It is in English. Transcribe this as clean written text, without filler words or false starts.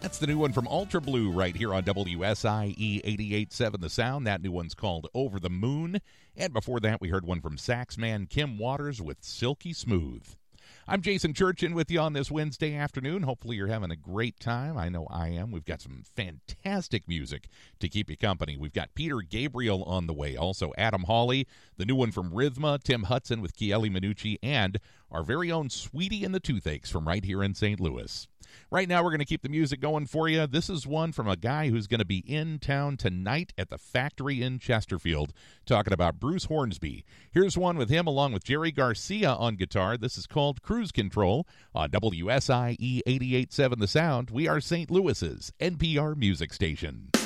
That's the new one from Ultra Blue right here on WSIE 88.7 The Sound. That new one's called Over the Moon. And before that, we heard one from Saxman Kim Waters with Silky Smooth. I'm Jason Churchin with you on this Wednesday afternoon. Hopefully you're having a great time. I know I am. We've got some fantastic music to keep you company. We've got Peter Gabriel on the way. Also Adam Hawley, the new one from Rhythma, Tim Hudson with Chieli Minucci, and our very own Sweetie and the Toothaches from right here in St. Louis. Right now, we're going to keep the music going for you. This is one from a guy who's going to be in town tonight at the Factory in Chesterfield, talking about Bruce Hornsby. Here's one with him along with Jerry Garcia on guitar. This is called Cruise Control on WSIE 88.7 The Sound. We are St. Louis's NPR music station.